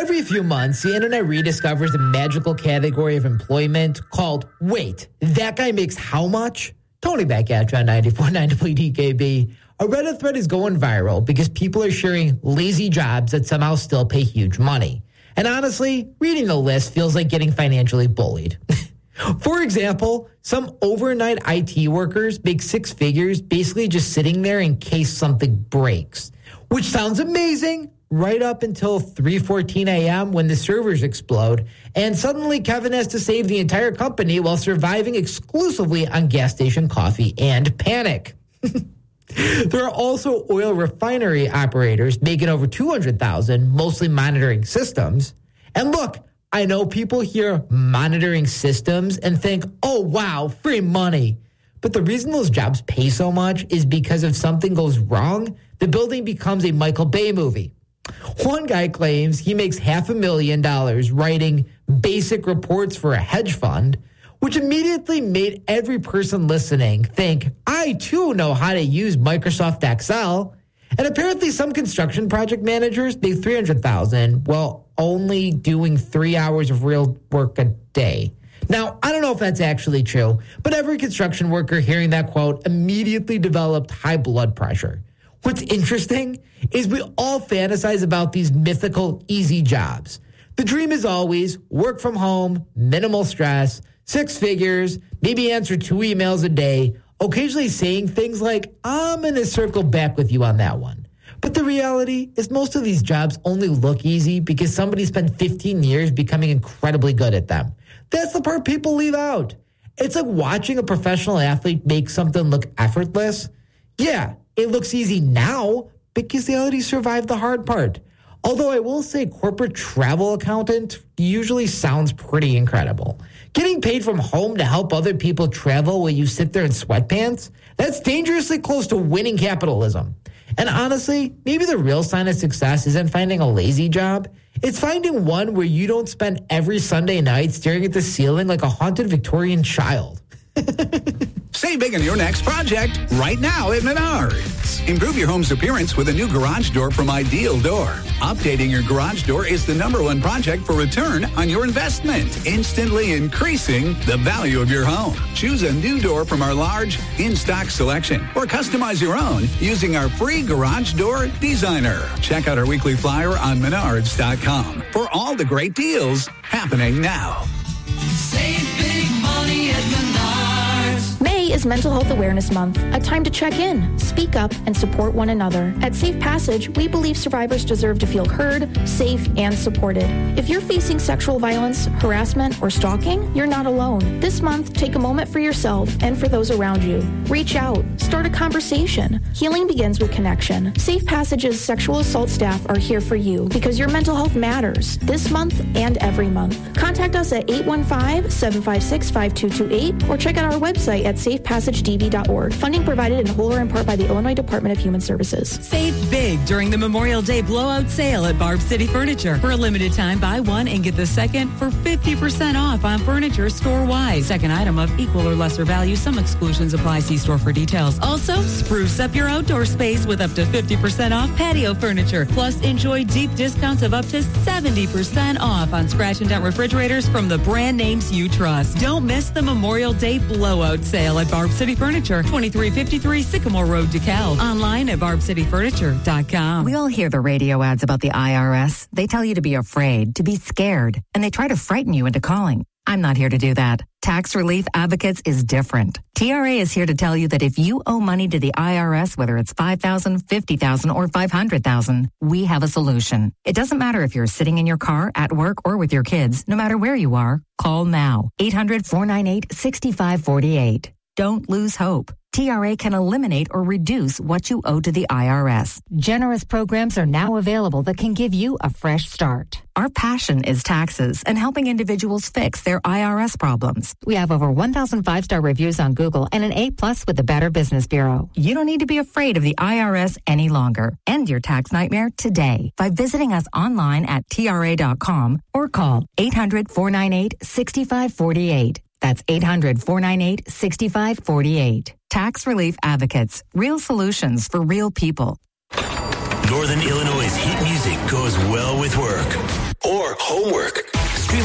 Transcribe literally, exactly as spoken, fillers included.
Every few months, the internet rediscovers a magical category of employment called, wait, that guy makes how much? Tony back at you on ninety-four point nine W D K B. A Reddit thread is going viral because people are sharing lazy jobs that somehow still pay huge money. And honestly, reading the list feels like getting financially bullied. For example, some overnight I T workers make six figures basically just sitting there in case something breaks, which sounds amazing right up until three fourteen a.m. when the servers explode, and suddenly Kevin has to save the entire company while surviving exclusively on gas station coffee and panic. There are also oil refinery operators making over two hundred thousand dollars, mostly monitoring systems. And look, I know people hear monitoring systems and think, oh, wow, free money. But the reason those jobs pay so much is because if something goes wrong, the building becomes a Michael Bay movie. One guy claims he makes half a million dollars writing basic reports for a hedge fund, which immediately made every person listening think, I too know how to use Microsoft Excel. And apparently some construction project managers make three hundred thousand dollars while only doing three hours of real work a day. Now, I don't know if that's actually true, but every construction worker hearing that quote immediately developed high blood pressure. What's interesting is we all fantasize about these mythical, easy jobs. The dream is always work from home, minimal stress, six figures, maybe answer two emails a day, occasionally saying things like, I'm going to circle back with you on that one. But the reality is most of these jobs only look easy because somebody spent fifteen years becoming incredibly good at them. That's the part people leave out. It's like watching a professional athlete make something look effortless. Yeah, it looks easy now because they already survived the hard part. Although I will say corporate travel accountant usually sounds pretty incredible. Getting paid from home to help other people travel while you sit there in sweatpants, that's dangerously close to winning capitalism. And honestly, maybe the real sign of success isn't finding a lazy job. It's finding one where you don't spend every Sunday night staring at the ceiling like a haunted Victorian child. Save big on your next project right now at Menards. Improve your home's appearance with a new garage door from Ideal Door. Updating your garage door is the number one project for return on your investment, instantly increasing the value of your home. Choose a new door from our large in-stock selection or customize your own using our free garage door designer. Check out our weekly flyer on menards dot com for all the great deals happening now. Save big money at Menards. May is Mental Health Awareness Month, a time to check in, speak up, and support one another. At Safe Passage, we believe survivors deserve to feel heard, safe, and supported. If you're facing sexual violence, harassment, or stalking, you're not alone. This month, take a moment for yourself and for those around you. Reach out. Start a conversation. Healing begins with connection. Safe Passage's sexual assault staff are here for you because your mental health matters this month and every month. Contact us at eight one five, seven five six, five two two eight or check out our website at safe passage d b dot org. Funding provided in whole or in part by the Illinois Department of Human Services. Save big during the Memorial Day blowout sale at Barb City Furniture. For a limited time, buy one and get the second for fifty percent off on furniture store-wide. Second item of equal or lesser value. Some exclusions apply. See store for details. Also, spruce up your outdoor space with up to fifty percent off patio furniture. Plus, enjoy deep discounts of up to seventy percent off on scratch and dent refrigerators from the brand names you trust. Don't miss the Memorial Day blowout sale at Barb City Furniture, twenty-three fifty-three Sycamore Road, DeKalb. Online at barb city furniture dot com. We all hear the radio ads about the I R S. They tell you to be afraid, to be scared, and they try to frighten you into calling. I'm not here to do that. Tax Relief Advocates is different. T R A is here to tell you that if you owe money to the I R S, whether it's five thousand dollars, fifty thousand dollars, or five hundred thousand dollars, we have a solution. It doesn't matter if you're sitting in your car, at work, or with your kids. No matter where you are, call now. eight hundred, four nine eight, six five four eight. Don't lose hope. T R A can eliminate or reduce what you owe to the I R S. Generous programs are now available that can give you a fresh start. Our passion is taxes and helping individuals fix their I R S problems. We have over one thousand five-star reviews on Google and an A plus with the Better Business Bureau. You don't need to be afraid of the I R S any longer. End your tax nightmare today by visiting us online at T R A dot com or call eight hundred, four nine eight, six five four eight. That's eight hundred, four nine eight, six five four eight. Tax Relief Advocates. Real solutions for real people. Northern Illinois' heat music goes well with work. Or more homework.